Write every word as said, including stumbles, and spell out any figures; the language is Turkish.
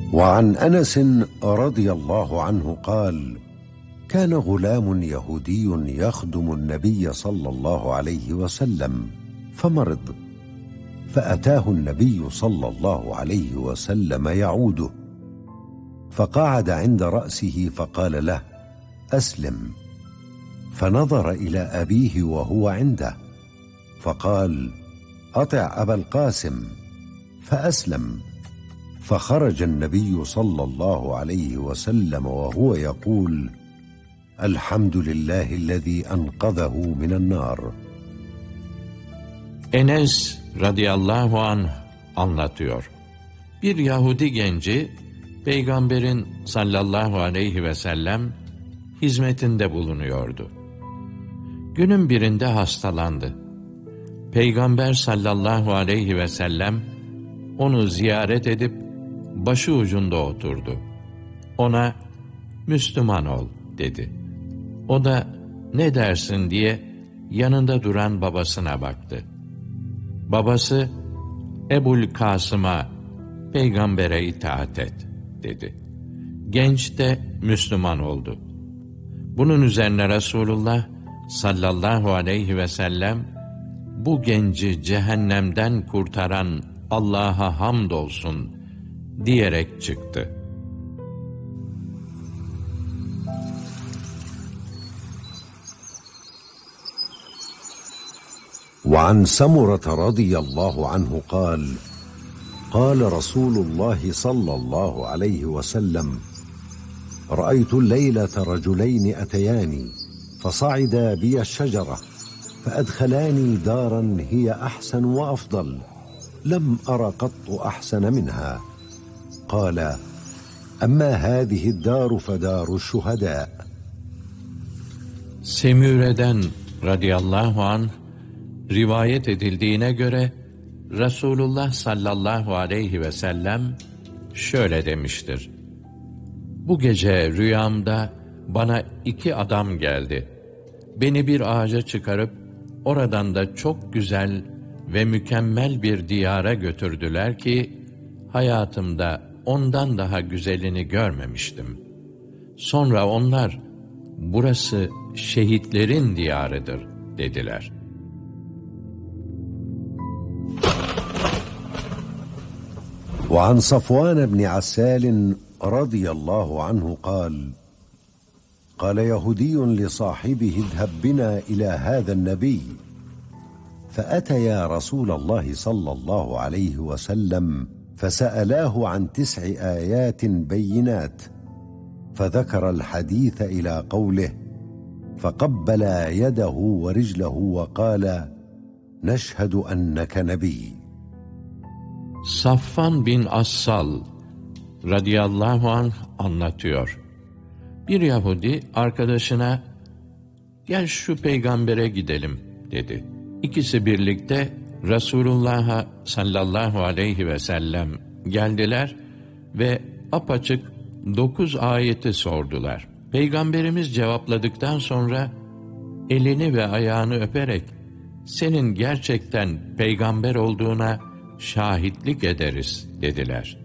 وعن أنس رضي الله عنه قال: كان غلام يهودي يخدم النبي صلى الله عليه وسلم فمرض، فأتاه النبي صلى الله عليه وسلم يعوده، فقعد عند رأسه فقال له: أسلم. فنظر إلى أبيه وهو عنده فقال: أطع أبا القاسم، فأسلم. فخرج النبي صلى الله عليه وسلم وهو يقول: الحمد لله الذي أنقذه من النار. Enes radıyallahu anh anlatıyor. Bir Yahudi genci Peygamberin sallallahu aleyhi ve sellem hizmetinde bulunuyordu. Günün birinde hastalandı. Peygamber sallallahu aleyhi ve sellem onu ziyaret edip başı ucunda oturdu. Ona Müslüman ol dedi. O da ne dersin diye yanında duran babasına baktı. Babası Ebul Kasım'a Peygamber'e itaat et dedi. Genç de Müslüman oldu. Bunun üzerine Resulullah sallallahu aleyhi ve sellem bu genci cehennemden kurtaran Allah'a hamdolsun diyerek çıktı. وعن سمرة رضي الله عنه قال: قال رسول الله صلى الله عليه وسلم: رأيت الليلة رجلين أتياني فصعدا بي الشجرة فأدخلاني دارا هي أحسن وأفضل لم أر قط أحسن منها. قال: أما هذه الدار فدار الشهداء. Semüre'den radıyallahu anh rivayet edildiğine göre Resulullah sallallahu aleyhi ve sellem şöyle demiştir: Bu gece rüyamda bana iki adam geldi. Beni bir ağaca çıkarıp oradan da çok güzel ve mükemmel bir diyara götürdüler ki hayatımda ondan daha güzelini görmemiştim. Sonra onlar burası şehitlerin diyarıdır dediler. وعن صفوان بن عسال رضي الله عنه قال: قال يهودي لصاحبه: اذهب بنا إلى هذا النبي. فأتيا رسول الله صلى الله عليه وسلم فسألاه عن تسع آيات بينات، فذكر الحديث إلى قوله: فقبلا يده ورجله وقال: نشهد أنك نبي. Safvan bin Assal radıyallahu anh anlatıyor. Bir Yahudi arkadaşına gel şu peygambere gidelim dedi. İkisi birlikte Resulullah'a sallallahu aleyhi ve sellem geldiler ve apaçık dokuz ayeti sordular. Peygamberimiz cevapladıktan sonra elini ve ayağını öperek senin gerçekten peygamber olduğuna şahitlik ederiz dediler.